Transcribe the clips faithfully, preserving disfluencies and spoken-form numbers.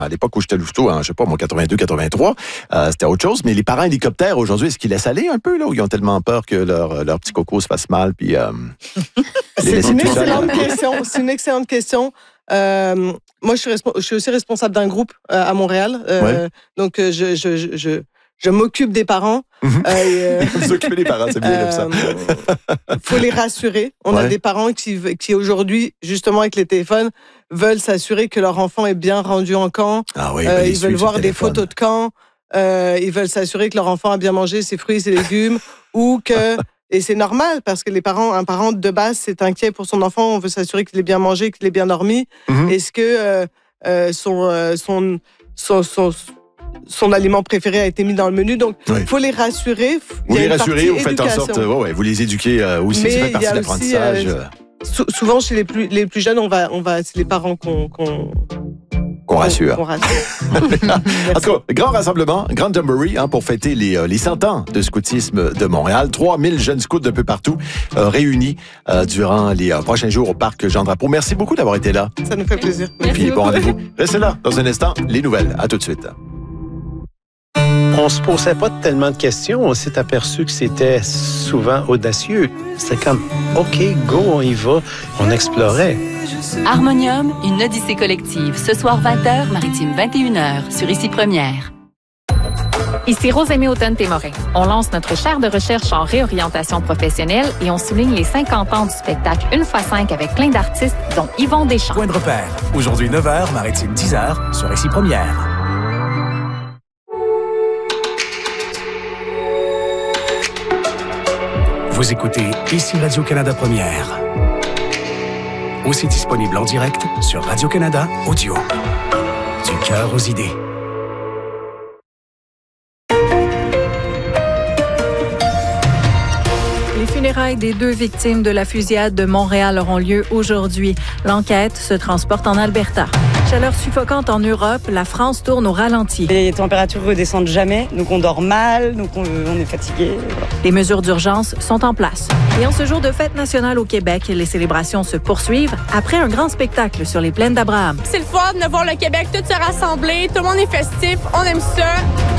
À l'époque où j'étais louveteau, hein, je sais pas, moi, quatre-vingt-deux quatre-vingt-trois, euh, c'était autre chose. Mais les parents hélicoptères, aujourd'hui, est-ce qu'ils laissent aller un peu, là, ou ils ont tellement peur que leur, leur petit coco se fasse mal, puis... Euh, c'est une excellente question. C'est une excellente question. Euh, moi, je suis, resp- je suis aussi responsable d'un groupe euh, à Montréal. Euh, ouais. Donc, euh, je, je, je, je, je m'occupe des parents. Mm-hmm. Euh, Vous occupez des parents, c'est bien euh, comme ça. Il faut les rassurer. On ouais. a des parents qui, qui, aujourd'hui, justement, avec les téléphones, veulent s'assurer que leur enfant est bien rendu en camp. Ah oui, euh, ils veulent voir des photos de camp. Euh, ils veulent s'assurer que leur enfant a bien mangé ses fruits et ses légumes. ou que... Et c'est normal, parce que les parents, un parent de base, c'est inquiet pour son enfant. On veut s'assurer qu'il ait bien mangé, qu'il ait bien dormi. Mm-hmm. Est-ce que euh, euh, son, euh, son, son, son, son aliment préféré a été mis dans le menu? Donc, il oui. faut les rassurer. Vous les rassurez, vous faites en sorte... Ouais, ouais, vous les éduquez euh, aussi, Mais ça fait partie de l'apprentissage. Euh, sou- souvent, chez les plus, les plus jeunes, on va, on va, c'est les parents qu'on... qu'on Qu'on rassure. Qu'on rassure. En tout cas, grand rassemblement, grand jamboree hein, pour fêter les, les cent ans de scoutisme de Montréal. trois mille jeunes scouts d'un peu partout euh, réunis euh, durant les euh, prochains jours au parc Jean-Drapeau. Merci beaucoup d'avoir été là. Ça nous fait plaisir. Et puis, bon rendez-vous. Restez là. Dans un instant, les nouvelles. À tout de suite. On se posait pas tellement de questions. On s'est aperçu que c'était souvent audacieux. C'était comme, OK, go, on y va. On explorait. Harmonium, une odyssée collective. Ce soir, vingt heures, Maritime, vingt et une heures, sur Ici Première. Ici Rosemée Automne-Témorin. On lance notre chaire de recherche en réorientation professionnelle et on souligne les cinquante ans du spectacle Une fois cinq avec plein d'artistes, dont Yvon Deschamps. Point de repère. Aujourd'hui, neuf heures, Maritime, dix heures, sur Ici Première. Vous écoutez Ici Radio-Canada Première. Aussi disponible en direct sur Radio-Canada Audio. Du cœur aux idées. Les funérailles des deux victimes de la fusillade de Montréal auront lieu aujourd'hui. L'enquête se transporte en Alberta. Chaleur suffocante en Europe, la France tourne au ralenti. Les températures redescendent jamais, donc on dort mal, donc on, on est fatigué. Voilà. Les mesures d'urgence sont en place. Et en ce jour de fête nationale au Québec, les célébrations se poursuivent après un grand spectacle sur les plaines d'Abraham. C'est le fun de voir le Québec tout se rassembler, tout le monde est festif, on aime ça.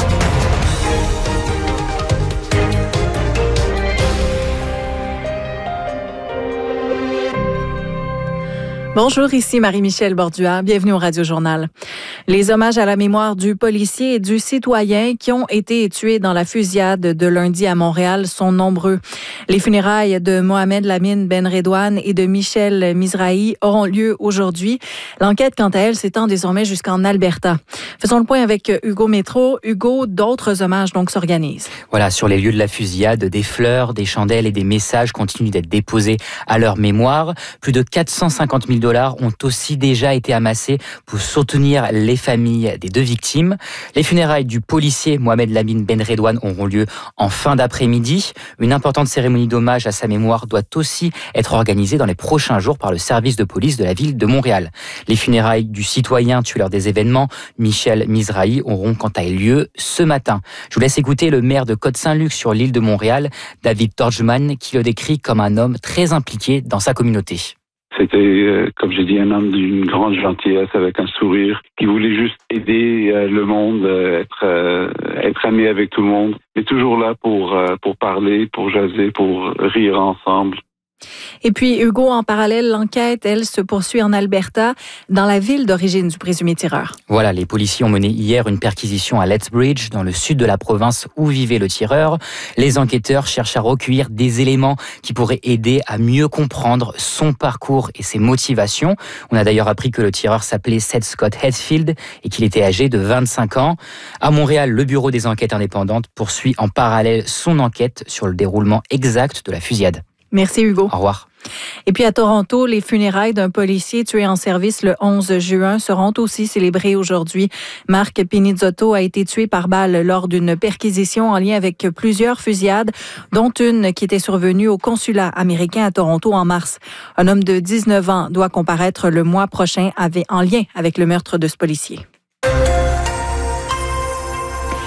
Bonjour, ici Marie-Michel Bordua. Bienvenue au Radio-Journal. Les hommages à la mémoire du policier et du citoyen qui ont été tués dans la fusillade de lundi à Montréal sont nombreux. Les funérailles de Mohamed Lamine Ben Redouane et de Michel Mizrahi auront lieu aujourd'hui. L'enquête, quant à elle, s'étend désormais jusqu'en Alberta. Faisons le point avec Hugo Métro. Hugo, d'autres hommages donc s'organisent. Voilà, sur les lieux de la fusillade, des fleurs, des chandelles et des messages continuent d'être déposés à leur mémoire. Plus de quatre cent cinquante mille dollars ont aussi déjà été amassés pour soutenir les familles des deux victimes. Les funérailles du policier Mohamed Lamine Ben Redouane auront lieu en fin d'après-midi. Une importante cérémonie d'hommage à sa mémoire doit aussi être organisée dans les prochains jours par le service de police de la ville de Montréal. Les funérailles du citoyen tué lors des événements, Michel Mizrahi, auront quant à elles lieu ce matin. Je vous laisse écouter le maire de Côte-Saint-Luc sur l'île de Montréal, David Torgeman, qui le décrit comme un homme très impliqué dans sa communauté. C'était, euh, comme j'ai dit, un homme d'une grande gentillesse, avec un sourire, qui voulait juste aider euh, le monde, euh, être euh, être ami avec tout le monde, mais toujours là pour euh, pour parler, pour jaser, pour rire ensemble. Et puis, Hugo, en parallèle, l'enquête, elle, se poursuit en Alberta, dans la ville d'origine du présumé tireur. Voilà, les policiers ont mené hier une perquisition à Lethbridge, dans le sud de la province où vivait le tireur. Les enquêteurs cherchent à recueillir des éléments qui pourraient aider à mieux comprendre son parcours et ses motivations. On a d'ailleurs appris que le tireur s'appelait Seth Scott Hetfield et qu'il était âgé de vingt-cinq ans. À Montréal, le bureau des enquêtes indépendantes poursuit en parallèle son enquête sur le déroulement exact de la fusillade. Merci Hugo. Au revoir. Et puis à Toronto, les funérailles d'un policier tué en service le onze juin seront aussi célébrées aujourd'hui. Marc Pinizzotto a été tué par balle lors d'une perquisition en lien avec plusieurs fusillades, dont une qui était survenue au consulat américain à Toronto en mars. Un homme de dix-neuf ans doit comparaître le mois prochain en lien avec le meurtre de ce policier.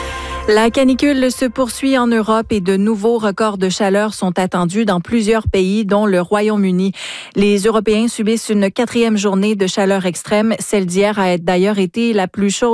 La canicule se poursuit en Europe et de nouveaux records de chaleur sont attendus dans plusieurs pays, dont le Royaume-Uni. Les Européens subissent une quatrième journée de chaleur extrême. Celle d'hier a d'ailleurs été la plus chaude